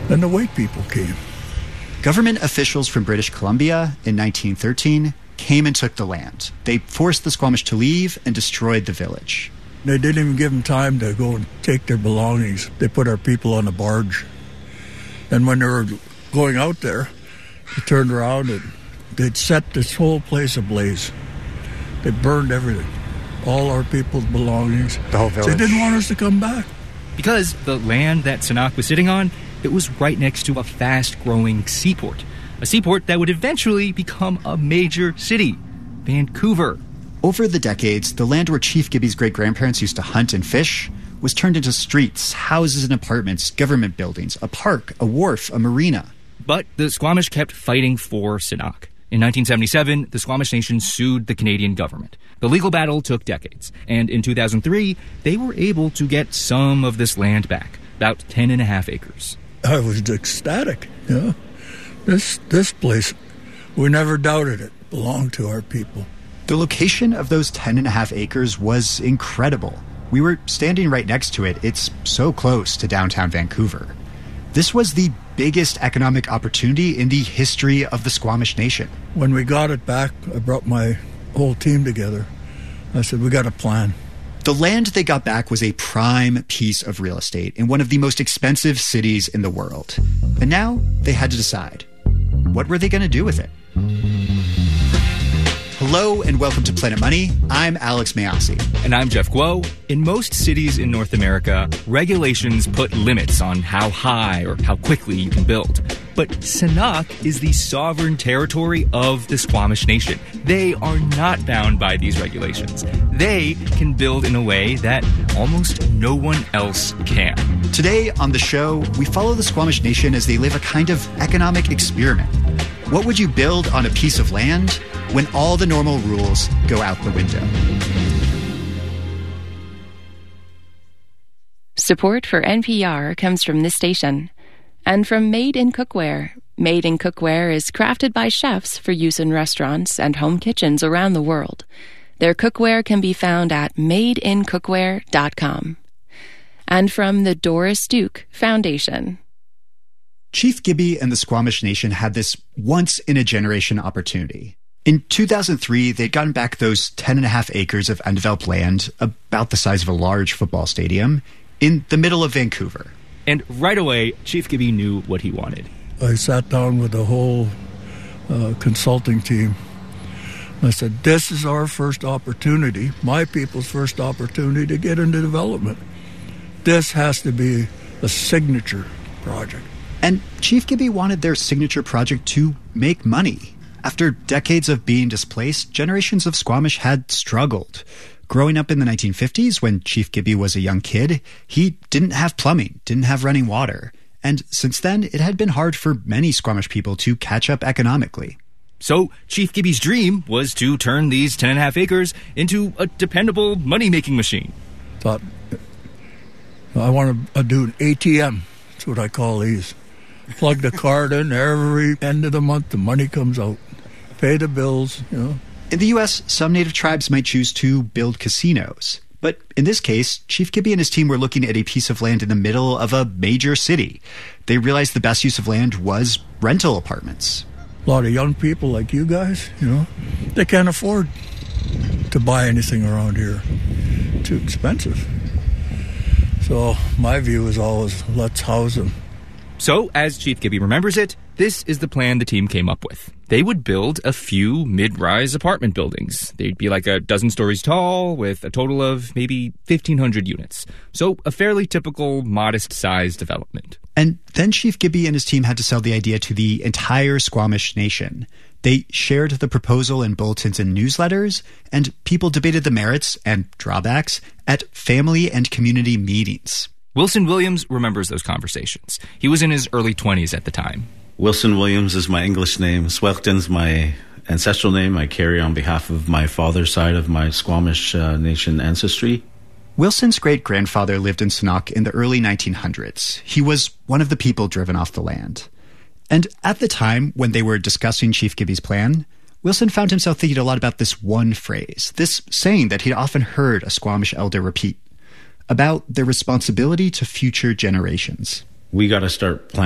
Then the white people came. Government officials from British Columbia in 1913 came and took the land. They forced the Squamish to leave and destroyed the village. They didn't even give them time to go and take their belongings. They put our people on a barge. And when they were going out there, they turned around and they'd set this whole place ablaze. They burned everything, all our people's belongings. The whole village. They didn't want us to come back. Because the land that Cenac was sitting on, it was right next to a fast-growing seaport. A seaport that would eventually become a major city, Vancouver. Over the decades, the land where Chief Gibby's great-grandparents used to hunt and fish was turned into streets, houses and apartments, government buildings, a park, a wharf, a marina. But the Squamish kept fighting for Cenac. In 1977, the Squamish Nation sued the Canadian government. The legal battle took decades, and in 2003, they were able to get some of this land back, about 10.5 acres. I was ecstatic. You know? This place, we never doubted it, belonged to our people. The location of those 10.5 acres was incredible. We were standing right next to it. It's so close to downtown Vancouver. This was the biggest economic opportunity in the history of the Squamish Nation. When we got it back, I brought my whole team together. I said, we got a plan. The land they got back was a prime piece of real estate in one of the most expensive cities in the world. And now they had to decide, what were they going to do with it? Hello and welcome to Planet Money. I'm Alex Mayyasi. And I'm Jeff Guo. In most cities in North America, regulations put limits on how high or how quickly you can build. But Cenac is the sovereign territory of the Squamish Nation. They are not bound by these regulations. They can build in a way that almost no one else can. Today on the show, we follow the Squamish Nation as they live a kind of economic experiment. What would you build on a piece of land when all the normal rules go out the window? Support for NPR comes from this station and from Made in Cookware. Made in Cookware is crafted by chefs for use in restaurants and home kitchens around the world. Their cookware can be found at madeincookware.com. And from the Doris Duke Foundation. Chief Gibby and the Squamish Nation had this once-in-a-generation opportunity. In 2003, they'd gotten back those 10.5 acres of undeveloped land, about the size of a large football stadium, in the middle of Vancouver. And right away, Chief Gibby knew what he wanted. I sat down with the whole consulting team. I said, this is our first opportunity, my people's first opportunity to get into development. This has to be a signature project. And Chief Gibby wanted their signature project to make money. After decades of being displaced, generations of Squamish had struggled. Growing up in the 1950s, when Chief Gibby was a young kid, he didn't have plumbing, didn't have running water. And since then, it had been hard for many Squamish people to catch up economically. So Chief Gibby's dream was to turn these 10.5 acres into a dependable money-making machine. Thought, I want to do an ATM. That's what I call these. Plug the card in every end of the month, the money comes out. Pay the bills, you know. In the U.S., some native tribes might choose to build casinos. But in this case, Chief Gibby and his team were looking at a piece of land in the middle of a major city. They realized the best use of land was rental apartments. A lot of young people like you guys, you know, they can't afford to buy anything around here. Too expensive. So my view is always, let's house them. So, as Chief Gibby remembers it, this is the plan the team came up with. They would build a few mid-rise apartment buildings. They'd be like a dozen stories tall with a total of maybe 1,500 units. So, a fairly typical, modest-sized development. And then Chief Gibby and his team had to sell the idea to the entire Squamish Nation. They shared the proposal in bulletins and newsletters, and people debated the merits and drawbacks at family and community meetings. Wilson Williams remembers those conversations. He was in his early 20s at the time. Wilson Williams is my English name. Sweghton's my ancestral name I carry on behalf of my father's side of my Squamish Nation ancestry. Wilson's great-grandfather lived in Cenac in the early 1900s. He was one of the people driven off the land. And at the time, when they were discussing Chief Gibby's plan, Wilson found himself thinking a lot about this one phrase, this saying that he'd often heard a Squamish elder repeat, about their responsibility to future generations. We got to start planning